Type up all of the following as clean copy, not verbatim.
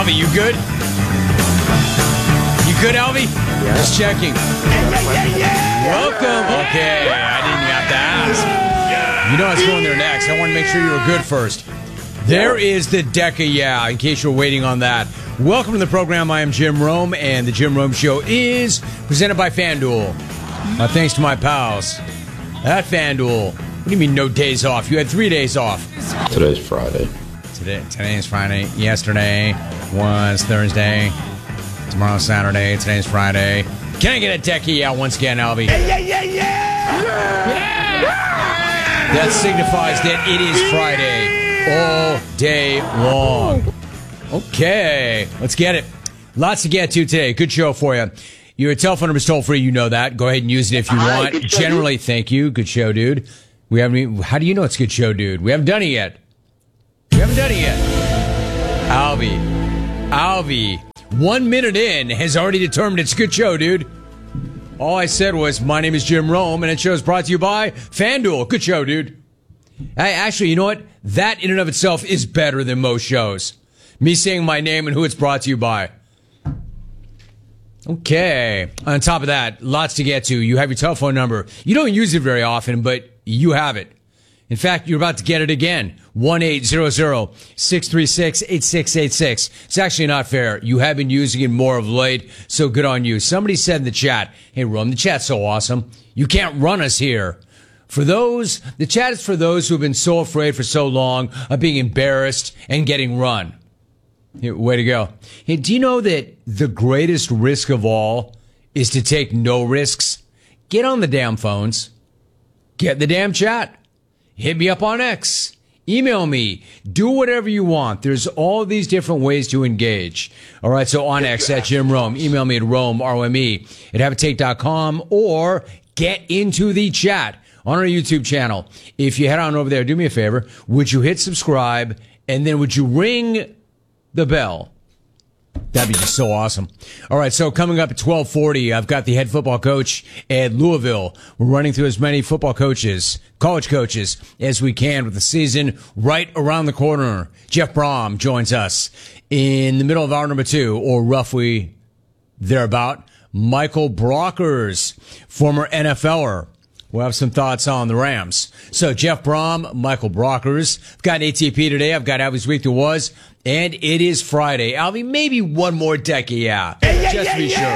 Alvy, you good? You good, Alvy? Yeah. Just checking. Welcome. Okay, I didn't have to ask. You know I was going there next. I want to make sure you were good first. There is the Deca Yeah, in case you're waiting on that. Welcome to the program. I am Jim Rome, and the Jim Rome Show is presented by FanDuel. Thanks to my pals at FanDuel. What do you mean no days off? You had 3 days off. Today's Friday. Today is Friday. Yesterday was Thursday. Tomorrow's Saturday. Today's Friday. Can I get a Deca Yeah once again, Albie? Yeah! That signifies that it is Friday all day long. Okay, let's get it. Lots to get to today. Good show for you. Your telephone number is toll free. You know that. Go ahead and use it if you want. Generally, thank you. Good show, dude. We haven't. How do you know it's a good show, dude? We haven't done it yet. Alvy, 1 minute in has already determined it's a good show, dude. All I said was, my name is Jim Rome, and it show's brought to you by FanDuel. Good show, dude. Actually, you know what? That in and of itself is better than most shows. Me saying my name and who it's brought to you by. Okay. On top of that, lots to get to. You have your telephone number. You don't use it very often, but you have it. In fact, you're about to get it again. 1-800-636-8686. It's actually not fair. You have been using it more of late, so good on you. Somebody said in the chat, hey, Rome, the chat's so awesome. You can't run us here. The chat is for those who have been so afraid for so long of being embarrassed and getting run. Way to go. Hey, do you know that the greatest risk of all is to take no risks? Get on the damn phones. Get in the damn chat. Hit me up on X. Email me. Do whatever you want. There's all these different ways to engage. All right, so on X at Jim Rome. Email me at Rome, R-O-M-E, at haveatake.com, or get into the chat on our YouTube channel. If you head on over there, do me a favor. Would you hit subscribe, and then would you ring the bell? That'd be just so awesome. All right, so coming up at 12:40, I've got the head football coach at Louisville. We're running through as many football coaches, college coaches, as we can with the season right around the corner. Jeff Brom joins us in the middle of hour number 2, or roughly thereabout. Michael Brockers, former NFLer. We'll have some thoughts on the Rams. So Jeff Brom, Michael Brockers. I've got an ATP today. I've got Albie's Week That Was. And it is Friday. Albie, maybe one more Deca Yeah. Just to be sure.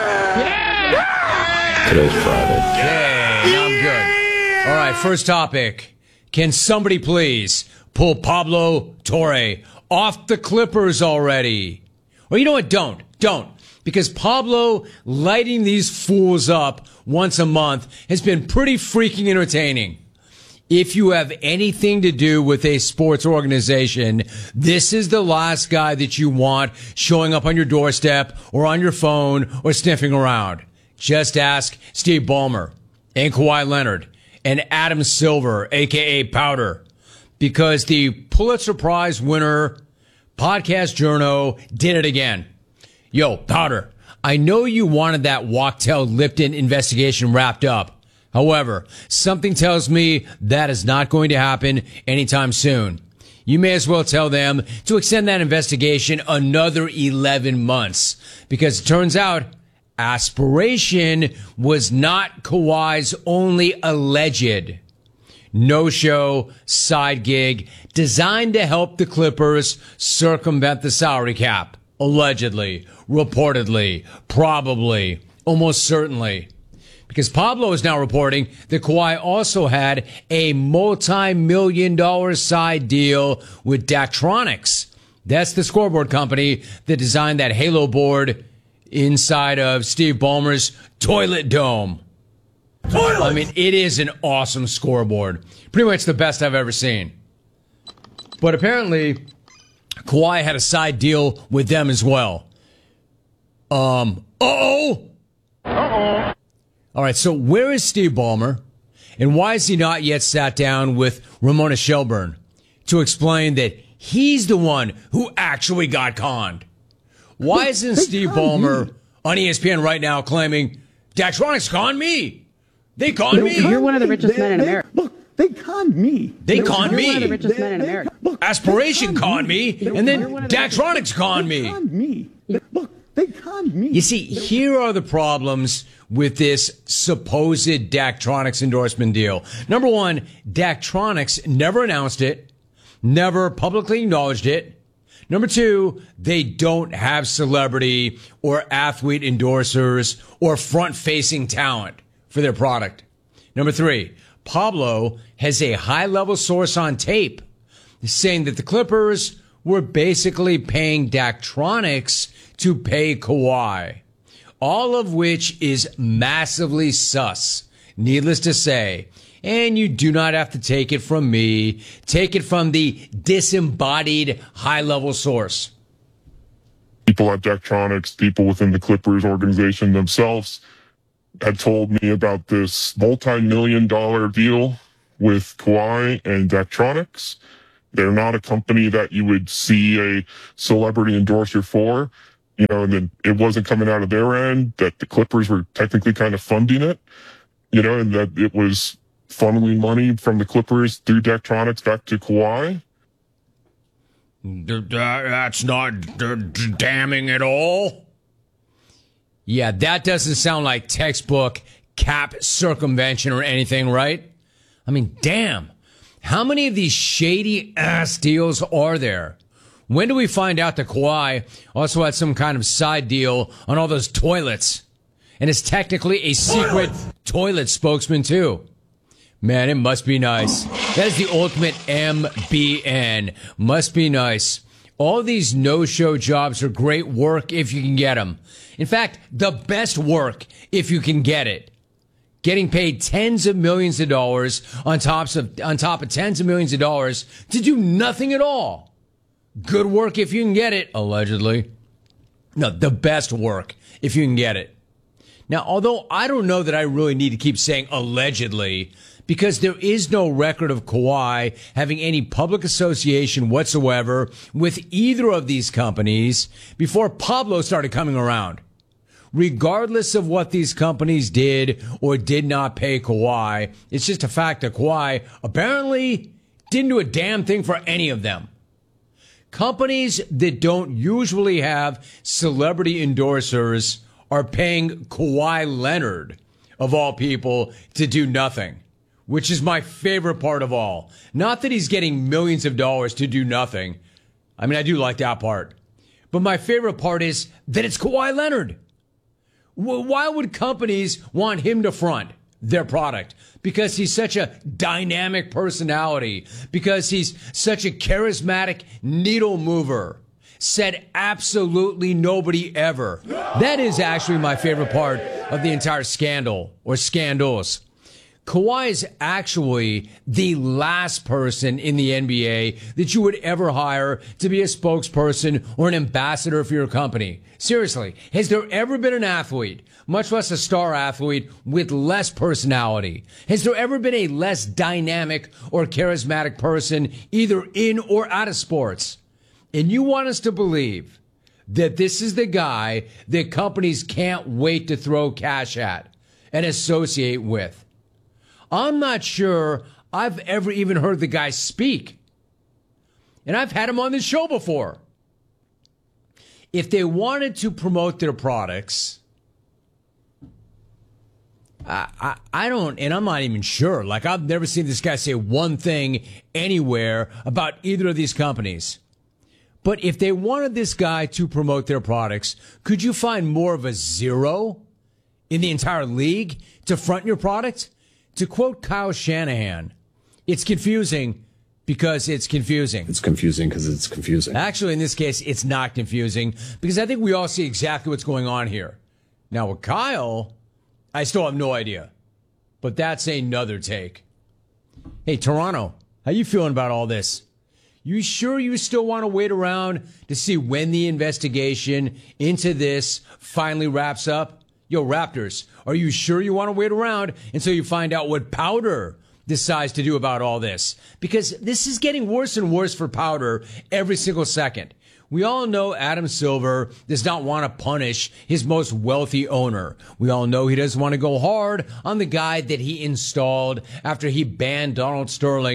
Today's Friday. Okay, now I'm good. All right, first topic. Can somebody please pull Pablo Torre off the Clippers already? Or you know what? Don't. Because Pablo lighting these fools up once a month has been pretty freaking entertaining. If you have anything to do with a sports organization, this is the last guy that you want showing up on your doorstep or on your phone or sniffing around. Just ask Steve Ballmer and Kawhi Leonard and Adam Silver, a.k.a. Powder, because the Pulitzer Prize winner, Podcast Journo, did it again. Yo, Powder, I know you wanted that Wachtell Lipton investigation wrapped up. However, something tells me that is not going to happen anytime soon. You may as well tell them to extend that investigation another 11 months, because it turns out aspiration was not Kawhi's only alleged no-show side gig designed to help the Clippers circumvent the salary cap. Allegedly, reportedly, probably, almost certainly. Because Pablo is now reporting that Kawhi also had a multi-million-dollar side deal with Daktronics. That's the scoreboard company that designed that Halo board inside of Steve Ballmer's toilet dome. I mean, it is an awesome scoreboard. Pretty much the best I've ever seen. But apparently, Kawhi had a side deal with them as well. All right, so where is Steve Ballmer, and why has he not yet sat down with Ramona Shelburne to explain that he's the one who actually got conned? Why isn't Steve Ballmer on ESPN right now claiming, Daktronics conned me? They conned me. You're one of the richest men in America. Look, they conned me. They conned me. You're one of the richest men in America. Aspiration conned me, and then Daktronics conned me. They conned me. You see, here are the problems with this supposed Daktronics endorsement deal. Number one, Daktronics never announced it, never publicly acknowledged it. Number two, they don't have celebrity or athlete endorsers or front-facing talent for their product. Number three, Pablo has a high-level source on tape saying that the Clippers were basically paying Daktronics to pay Kawhi, all of which is massively sus, needless to say. And you do not have to take it from me. Take it from the disembodied high-level source. People at Daktronics, people within the Clippers organization themselves had told me about this multi-million-dollar deal with Kawhi and Daktronics. They're not a company that you would see a celebrity endorser for, and then it wasn't coming out of their end, that the Clippers were technically kind of funding it, and that it was funneling money from the Clippers through Daktronics back to Kawhi. That's not damning at all. Yeah, that doesn't sound like textbook cap circumvention or anything, right? I mean, damn. How many of these shady ass deals are there? When do we find out that Kawhi also had some kind of side deal on all those toilets? And is technically a secret toilet spokesman too. Man, it must be nice. That is the ultimate MBN. Must be nice. All these no-show jobs are great work if you can get them. In fact, the best work if you can get it. Getting paid tens of millions of dollars on top of tens of millions of dollars to do nothing at all. Good work if you can get it, allegedly. No, the best work if you can get it. Now, although I don't know that I really need to keep saying allegedly, because there is no record of Kawhi having any public association whatsoever with either of these companies before Pablo started coming around. Regardless of what these companies did or did not pay Kawhi, it's just a fact that Kawhi apparently didn't do a damn thing for any of them. Companies that don't usually have celebrity endorsers are paying Kawhi Leonard, of all people, to do nothing, which is my favorite part of all. Not that he's getting millions of dollars to do nothing. I mean, I do like that part. But my favorite part is that it's Kawhi Leonard. Why would companies want him to front their product? Because he's such a dynamic personality. Because he's such a charismatic needle mover. Said absolutely nobody ever. That is actually my favorite part of the entire scandal, or scandals. Kawhi is actually the last person in the NBA that you would ever hire to be a spokesperson or an ambassador for your company. Seriously, has there ever been an athlete, much less a star athlete, with less personality? Has there ever been a less dynamic or charismatic person, either in or out of sports? And you want us to believe that this is the guy that companies can't wait to throw cash at and associate with. I'm not sure I've ever even heard the guy speak. And I've had him on this show before. If they wanted to promote their products, I don't, and I'm not even sure. Like, I've never seen this guy say one thing anywhere about either of these companies. But if they wanted this guy to promote their products, could you find more of a zero in the entire league to front your product? To quote Kyle Shanahan, it's confusing because it's confusing. It's confusing because it's confusing. Actually, in this case, it's not confusing because I think we all see exactly what's going on here. Now, with Kyle, I still have no idea. But that's another take. Hey, Toronto, how you feeling about all this? You sure you still want to wait around to see when the investigation into this finally wraps up? Yo, Raptors, are you sure you want to wait around until you find out what Powder decides to do about all this? Because this is getting worse and worse for Powder every single second. We all know Adam Silver does not want to punish his most wealthy owner. We all know he doesn't want to go hard on the guy that he installed after he banned Donald Sterling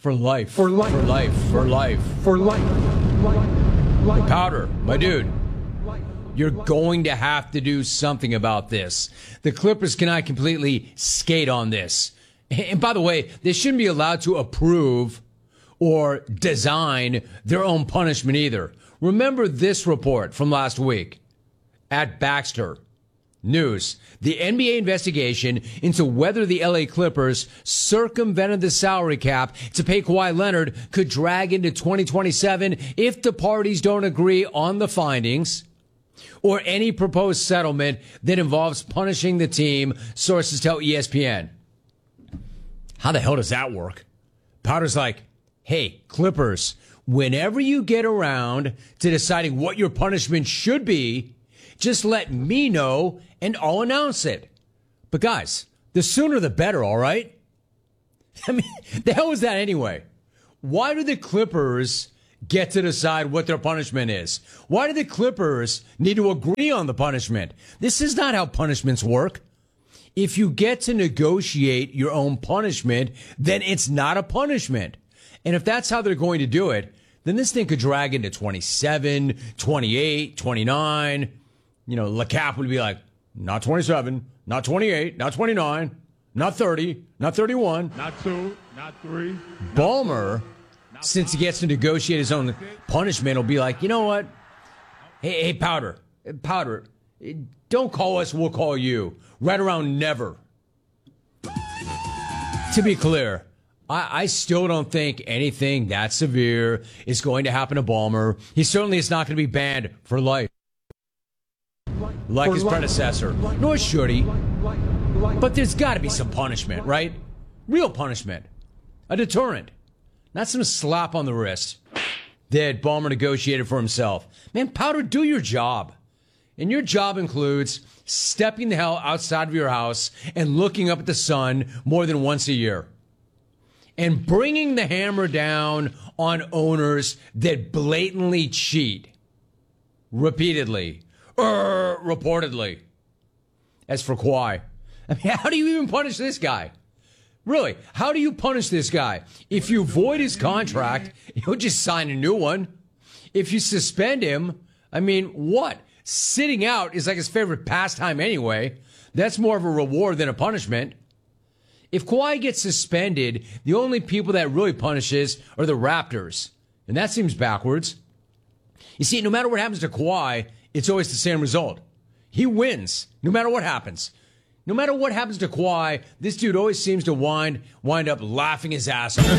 For life. For life. For life. For life. For life. Powder, my dude. You're going to have to do something about this. The Clippers cannot completely skate on this. And by the way, they shouldn't be allowed to approve or design their own punishment either. Remember this report from last week at Baxter News. The NBA investigation into whether the LA Clippers circumvented the salary cap to pay Kawhi Leonard could drag into 2027 if the parties don't agree on the findings or any proposed settlement that involves punishing the team, sources tell ESPN. How the hell does that work? Powder's like, hey, Clippers, whenever you get around to deciding what your punishment should be, just let me know and I'll announce it. But guys, the sooner the better, all right? I mean, the hell is that anyway? Why do the Clippers get to decide what their punishment is? Why do the Clippers need to agree on the punishment? This is not how punishments work. If you get to negotiate your own punishment, then it's not a punishment. And if that's how they're going to do it, then this thing could drag into 27, 28, 29. You know, LeCap would be like, not 27, not 28, not 29, not 30, not 31. Not 2, not 3. Ballmer, since he gets to negotiate his own punishment, will be like, you know what? Hey, Powder, don't call us, we'll call you. Right around never. To be clear, I still don't think anything that severe is going to happen to Ballmer. He certainly is not going to be banned for life, like his predecessor. Nor should he. But there's got to be some punishment, right? Real punishment. A deterrent. Not some slap on the wrist that Ballmer negotiated for himself. Man, Powder, do your job. And your job includes stepping the hell outside of your house and looking up at the sun more than once a year. And bringing the hammer down on owners that blatantly cheat. Repeatedly. Reportedly. As for Kawhi, I mean, how do you even punish this guy? Really, how do you punish this guy? If you void his contract, he'll just sign a new one. If you suspend him, I mean, what? Sitting out is like his favorite pastime anyway. That's more of a reward than a punishment. If Kawhi gets suspended, the only people that really punishes are the Raptors. And that seems backwards. You see, no matter what happens to Kawhi, it's always the same result. He wins, no matter what happens. No matter what happens to Kawhi, this dude always seems to wind up laughing his ass off.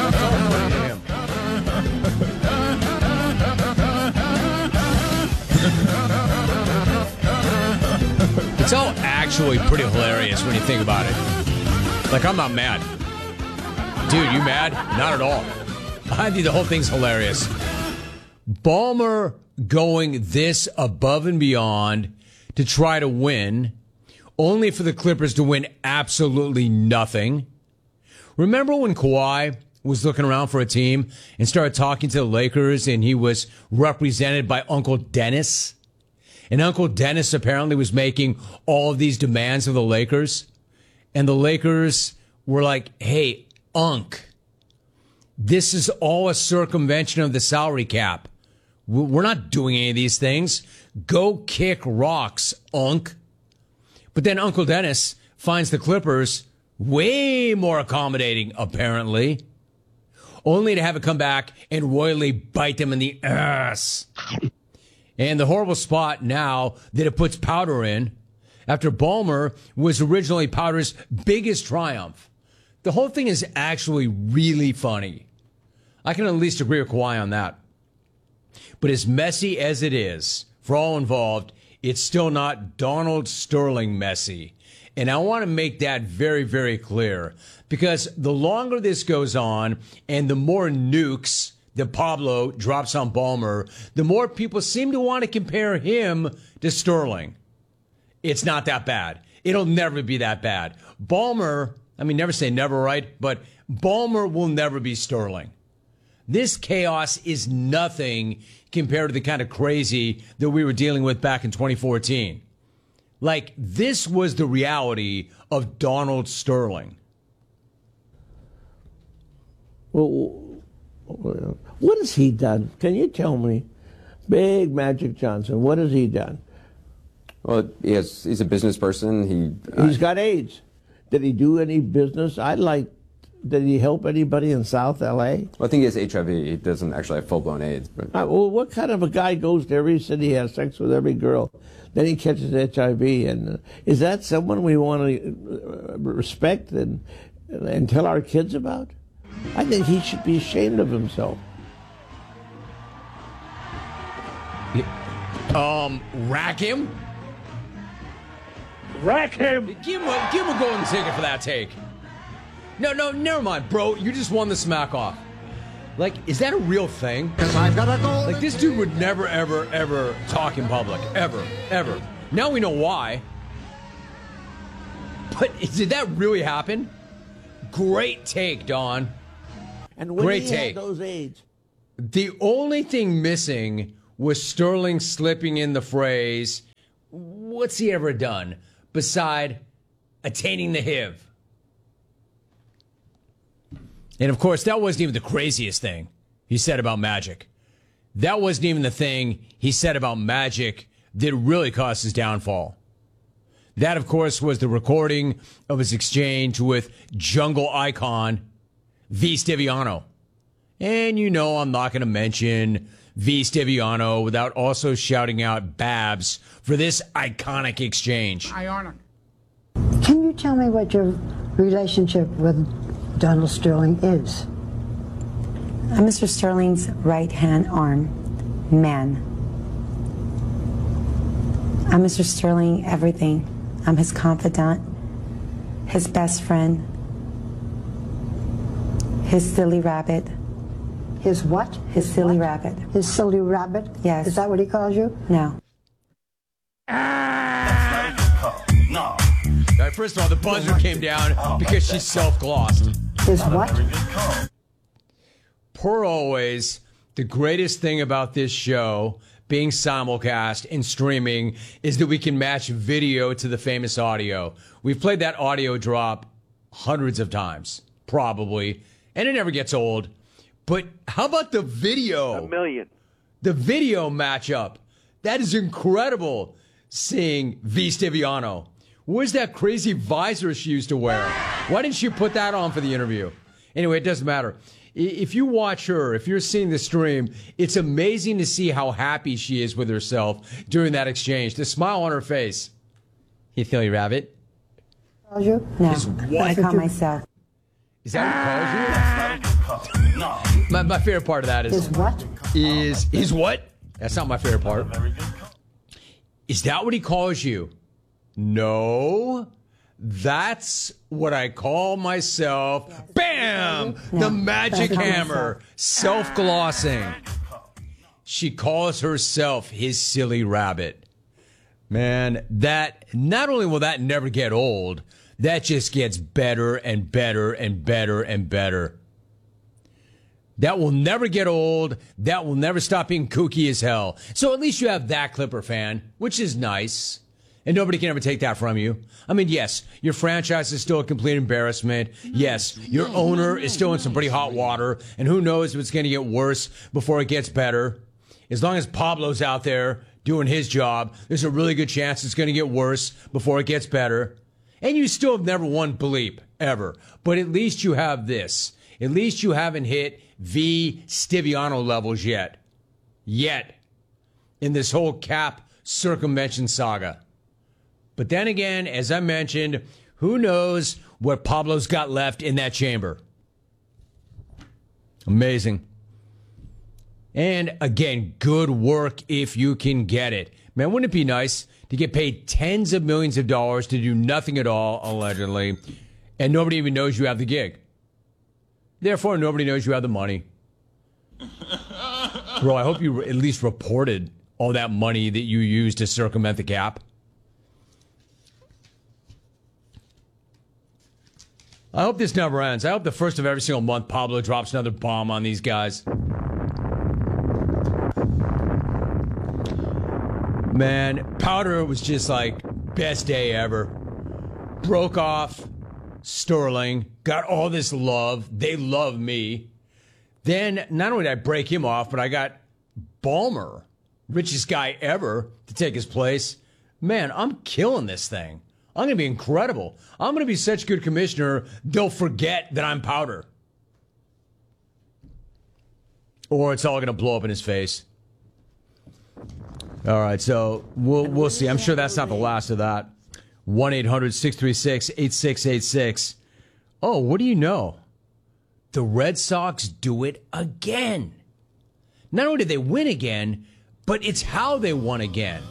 It's all actually pretty hilarious when you think about it. Like, I'm not mad. Dude, you mad? Not at all. I think the whole thing's hilarious. Ballmer going this above and beyond to try to win, only for the Clippers to win absolutely nothing. Remember when Kawhi was looking around for a team and started talking to the Lakers and he was represented by Uncle Dennis? And Uncle Dennis apparently was making all of these demands of the Lakers. And the Lakers were like, hey, Unc, this is all a circumvention of the salary cap. We're not doing any of these things. Go kick rocks, Unc. But then Uncle Dennis finds the Clippers way more accommodating, apparently, only to have it come back and royally bite them in the ass. And the horrible spot now that it puts Powder in, after Ballmer was originally Powder's biggest triumph. The whole thing is actually really funny. I can at least agree with Kawhi on that. But as messy as it is, for all involved, it's still not Donald Sterling messy. And I want to make that very, very clear. Because the longer this goes on and the more nukes that Pablo drops on Ballmer, the more people seem to want to compare him to Sterling. It's not that bad. It'll never be that bad. Ballmer, I mean, never say never, right? But Ballmer will never be Sterling. This chaos is nothing compared to the kind of crazy that we were dealing with back in 2014. Like, this was the reality of Donald Sterling. Well, what has he done? Can you tell me? Big Magic Johnson, what has he done? Well, he's a business person. He's got AIDS. Did he do any business? Did he help anybody in South L.A.? Well, I think he has HIV. He doesn't actually have full-blown AIDS. But Well, what kind of a guy goes to every city, has sex with every girl, then he catches HIV? And is that someone we want to respect and tell our kids about? I think he should be ashamed of himself. Rack him? Rack him! Give him a golden ticket for that take. No, never mind, bro. You just won the smack off. Like, is that a real thing? Like, this dude would never, ever, ever talk in public. Ever, ever. Now we know why. But did that really happen? Great take, Don. And when Great he take. had those AIDS, The only thing missing was Sterling slipping in the phrase, what's he ever done beside attaining the HIV? And of course, that wasn't even the craziest thing he said about Magic. That wasn't even the thing he said about Magic that really caused his downfall. That, of course, was the recording of his exchange with jungle icon V. Stiviano. And you know I'm not going to mention V. Stiviano without also shouting out Babs for this iconic exchange. Ionic. Can you tell me what your relationship with Donald Sterling is? I'm Mr. Sterling's right-hand arm man. I'm Mr. Sterling everything. I'm his confidant, his best friend, his silly rabbit. His what? His silly rabbit. His silly rabbit? Yes. Is that what he calls you? No. All right, first of all, the buzzer came down because she self-glossed. His what? Per always, the greatest thing about this show being simulcast and streaming is that we can match video to the famous audio. We've played that audio drop hundreds of times, probably, and it never gets old. But how about the video? A million. The video matchup. That is incredible, seeing V. Stiviano. Where's that crazy visor she used to wear? Why didn't she put that on for the interview? Anyway, it doesn't matter. If you watch her, if you're seeing the stream, it's amazing to see how happy she is with herself during that exchange. The smile on her face. You silly rabbit. Calls you? No. His what? I call myself. Is that what he calls you? No. My favorite part of that His what? is what? That's not my favorite part. Is that what he calls you? No. That's what I call myself. Bam! The magic hammer. Self-glossing. She calls herself his silly rabbit. Man, that, not only will that never get old, that just gets better and better and better and better. That will never get old. That will never stop being kooky as hell. So at least you have that Clipper fan, which is nice. And nobody can ever take that from you. I mean, yes, your franchise is still a complete embarrassment. Yes, your owner is still in some pretty hot water. And who knows if it's going to get worse before it gets better. As long as Pablo's out there doing his job, there's a really good chance it's going to get worse before it gets better. And you still have never won bleep, ever. But at least you have this. At least you haven't hit V. Stiviano levels yet. Yet. In this whole cap circumvention saga. But then again, as I mentioned, who knows what Pablo's got left in that chamber. Amazing. And again, good work if you can get it. Man, wouldn't it be nice to get paid tens of millions of dollars to do nothing at all, allegedly, and nobody even knows you have the gig? Therefore, nobody knows you have the money. Bro, I hope you at least reported all that money that you used to circumvent the cap. I hope this never ends. I hope the first of every single month Pablo drops another bomb on these guys. Man, Powder was just like best day ever. Broke off, Sterling, got all this love. They love me. Then not only did I break him off, but I got Ballmer, richest guy ever, to take his place. Man, I'm killing this thing. I'm going to be incredible. I'm going to be such a good commissioner, they'll forget that I'm powder. Or it's all going to blow up in his face. All right, so we'll see. I'm sure that's not the last of that. 1-800-636-8686. Oh, what do you know? The Red Sox do it again. Not only did they win again, but it's how they won again.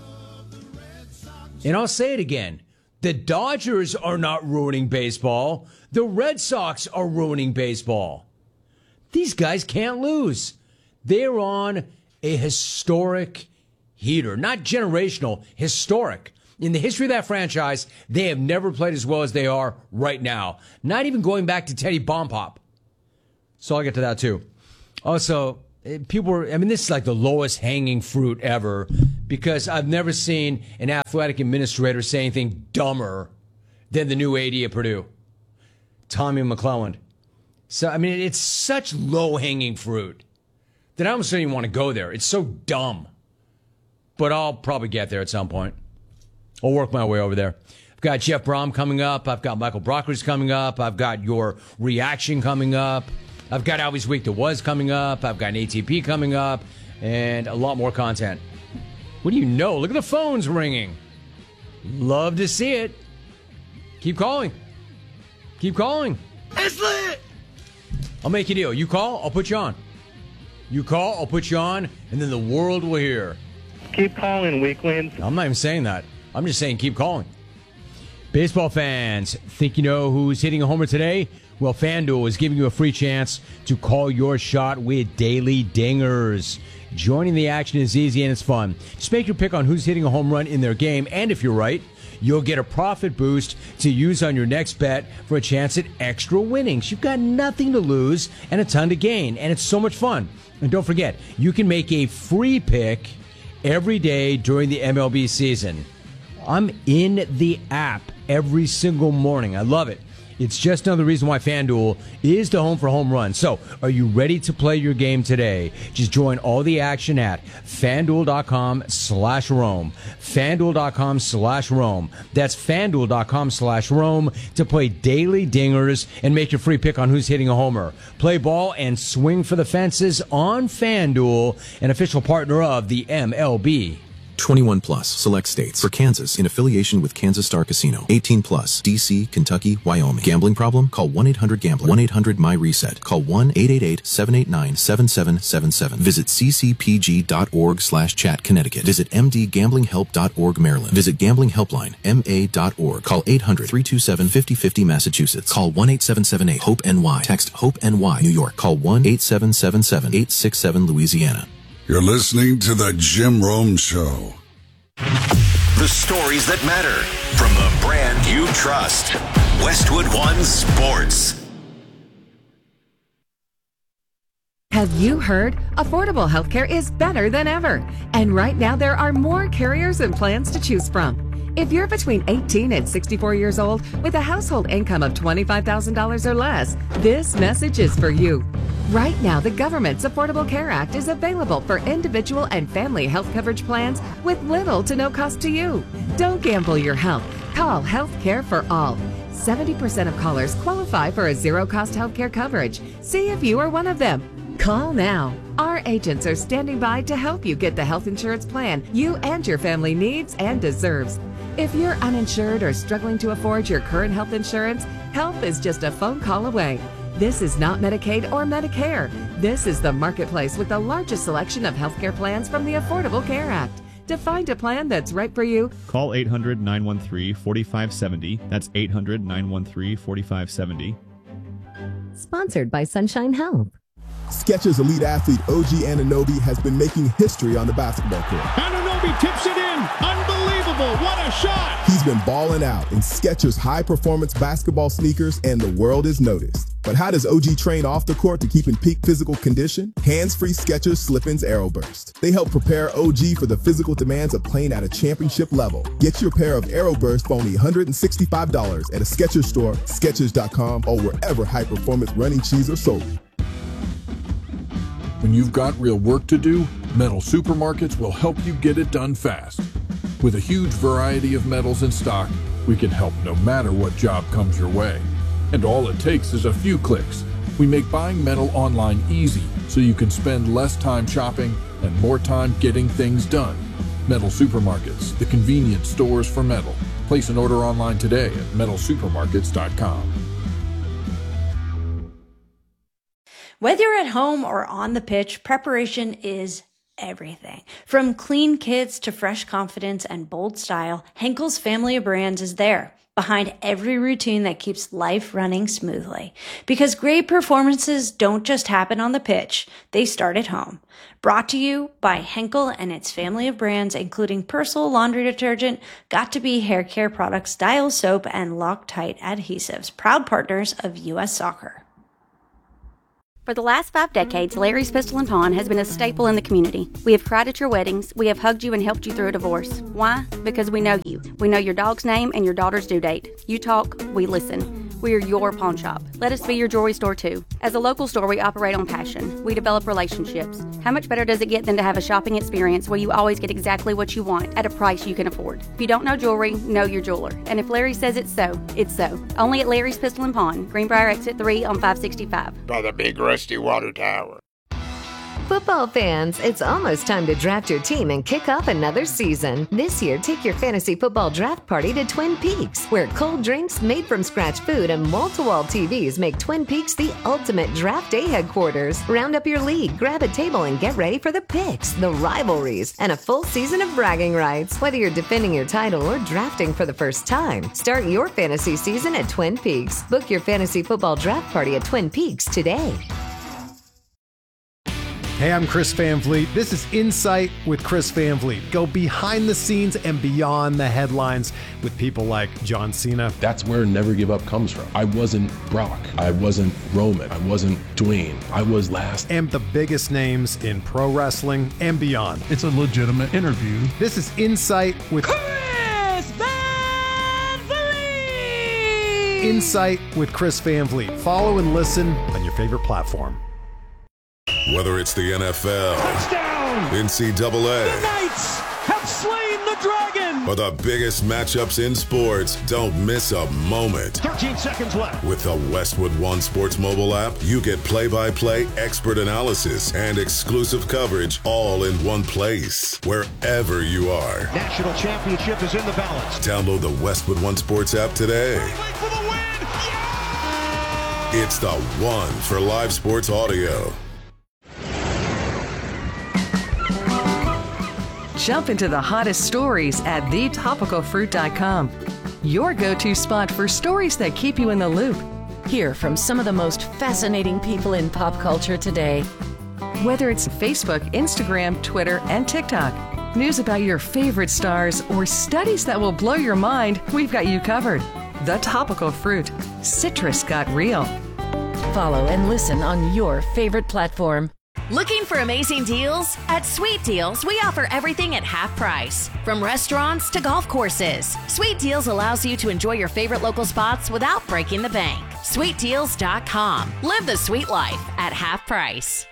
And I'll say it again. The Dodgers are not ruining baseball. The Red Sox are ruining baseball. These guys can't lose. They're on a historic heater. Not generational, historic. In the history of that franchise, they have never played as well as they are right now. Not even going back to Teddy Bompop. So I'll get to that too. Also, this is like the lowest hanging fruit ever because I've never seen an athletic administrator say anything dumber than the new AD at Purdue, Tommy McClelland. So, it's such low hanging fruit that I almost don't even want to go there. It's so dumb. But I'll probably get there at some point. I'll work my way over there. I've got Jeff Brom coming up. I've got Michael Brockers coming up. I've got your reaction coming up. I've got Albie's Week That Was coming up. I've got an ATP coming up. And a lot more content. What do you know? Look at the phones ringing. Love to see it. Keep calling. Keep calling. It's lit. I'll make you a deal. You call, I'll put you on. You call, I'll put you on, and then the world will hear. Keep calling, weaklings. I'm not even saying that. I'm just saying keep calling. Baseball fans, think you know who's hitting a homer today? Well, FanDuel is giving you a free chance to call your shot with daily dingers. Joining the action is easy and it's fun. Just make your pick on who's hitting a home run in their game, and if you're right, you'll get a profit boost to use on your next bet for a chance at extra winnings. You've got nothing to lose and a ton to gain, and it's so much fun. And don't forget, you can make a free pick every day during the MLB season. I'm in the app every single morning. I love it. It's just another reason why FanDuel is the home for home runs. So, are you ready to play your game today? Just join all the action at FanDuel.com/Rome. FanDuel.com/Rome. That's FanDuel.com/Rome to play daily dingers and make your free pick on who's hitting a homer. Play ball and swing for the fences on FanDuel, an official partner of the MLB. 21 plus, select states. For Kansas, in affiliation with Kansas Star Casino. 18 plus, D.C., Kentucky, Wyoming. Gambling problem? Call 1-800-GAMBLER. 1-800-MY-RESET. Call 1-888-789-7777. Visit ccpg.org/chat Connecticut. Visit mdgamblinghelp.org Maryland. Visit Gambling Helpline, ma.org. Call 800-327-5050 Massachusetts. Call 1-8778-HOPE-NY. Text HOPE-NY New York. Call 1-877-867 Louisiana. You're listening to The Jim Rome Show. The stories that matter from the brand you trust. Westwood One Sports. Have you heard? Affordable healthcare is better than ever. And right now there are more carriers and plans to choose from. If you're between 18 and 64 years old with a household income of $25,000 or less, this message is for you. Right now, the government's Affordable Care Act is available for individual and family health coverage plans with little to no cost to you. Don't gamble your health. Call Healthcare for All. 70% of callers qualify for a zero-cost healthcare coverage. See if you are one of them. Call now. Our agents are standing by to help you get the health insurance plan you and your family needs and deserves. If you're uninsured or struggling to afford your current health insurance, help is just a phone call away. This is not Medicaid or Medicare. This is the marketplace with the largest selection of healthcare plans from the Affordable Care Act. To find a plan that's right for you, call 800-913-4570. That's 800-913-4570. Sponsored by Sunshine Health. Skechers elite athlete OG Anunoby has been making history on the basketball court. Anunoby tips it in. Unbelievable. What a shot. He's been balling out in Skechers high-performance basketball sneakers, and the world is noticed. But how does OG train off the court to keep in peak physical condition? Hands-free Skechers Slip-ins AeroBurst. They help prepare OG for the physical demands of playing at a championship level. Get your pair of AeroBurst for only $165 at a Skechers store, Skechers.com, or wherever high-performance running shoes are sold. When you've got real work to do, Metal Supermarkets will help you get it done fast. With a huge variety of metals in stock, we can help no matter what job comes your way. And all it takes is a few clicks. We make buying metal online easy so you can spend less time shopping and more time getting things done. Metal Supermarkets, the convenient stores for metal. Place an order online today at metalsupermarkets.com. Whether you're at home or on the pitch, preparation is everything. From clean kits to fresh confidence and bold style, Henkel's family of brands is there, behind every routine that keeps life running smoothly. Because great performances don't just happen on the pitch, they start at home. Brought to you by Henkel and its family of brands, including Persil laundry detergent, Got2b hair care products, Dial soap, and Loctite adhesives, proud partners of U.S. Soccer. For the last 5 decades, Larry's Pistol and Pawn has been a staple in the community. We have cried at your weddings. We have hugged you and helped you through a divorce. Why? Because we know you. We know your dog's name and your daughter's due date. You talk, we listen. We are your pawn shop. Let us be your jewelry store too. As a local store, we operate on passion. We develop relationships. How much better does it get than to have a shopping experience where you always get exactly what you want at a price you can afford? If you don't know jewelry, know your jeweler. And if Larry says it's so, it's so. Only at Larry's Pistol and Pawn, Greenbrier Exit 3 on 565. By the big rusty water tower. Football fans, it's almost time to draft your team and kick off another season. This year, take your fantasy football draft party to Twin Peaks, where cold drinks, made from scratch food, and wall-to-wall TVs make Twin Peaks the ultimate draft day headquarters. Round up your league, grab a table, and get ready for the picks, the rivalries, and a full season of bragging rights. Whether you're defending your title or drafting for the first time, start your fantasy season at Twin Peaks. Book your fantasy football draft party at Twin Peaks today. Hey, I'm Chris Van Vliet. This is Insight with Chris Van Vliet. Go behind the scenes and beyond the headlines with people like John Cena. That's where Never Give Up comes from. I wasn't Brock. I wasn't Roman. I wasn't Dwayne. I was last. And the biggest names in pro wrestling and beyond. It's a legitimate interview. This is Insight with Chris Van Vliet! Insight with Chris Van Vliet. Follow and listen on your favorite platform. Whether it's the NFL, touchdown, NCAA, the Knights have slain the dragon, or the biggest matchups in sports, don't miss a moment. 13 seconds left. With the Westwood One Sports mobile app, you get play-by-play, expert analysis, and exclusive coverage all in one place, wherever you are. National championship is in the balance. Download the Westwood One Sports app today. For the win. Yeah! It's the one for live sports audio. Jump into the hottest stories at thetopicalfruit.com. Your go-to spot for stories that keep you in the loop. Hear from some of the most fascinating people in pop culture today. Whether it's Facebook, Instagram, Twitter, and TikTok, news about your favorite stars, or studies that will blow your mind, we've got you covered. The Topical Fruit. Citrus got real. Follow and listen on your favorite platform. Looking for amazing deals? At Sweet Deals, we offer everything at half price. From restaurants to golf courses, Sweet Deals allows you to enjoy your favorite local spots without breaking the bank. SweetDeals.com. Live the sweet life at half price.